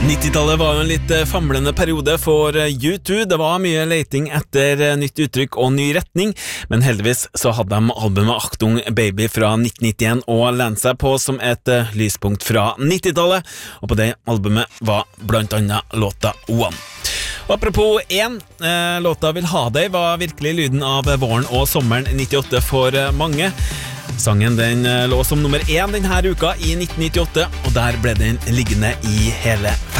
90-tallet var jo en litt famlende periode for U2. Det var mye leting etter nytt uttrykk og ny retning, men heldigvis så hadde de albumet Achtung Baby fra 1991 å lene seg på som et lyspunkt fra 90-tallet, og på det albumet var blant annet låta One. Og apropos låta Vil ha deg var virkelig lyden av våren og sommeren 98 for mange. Sangen den lå som nummer 1 denne uka i 1998, og der ble den liggende i hele